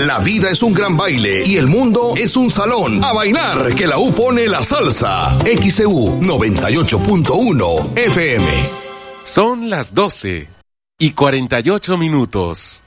La vida es un gran baile y el mundo es un salón. A bailar, que la U pone la salsa. XEU 98.1 FM. Son las 12:48.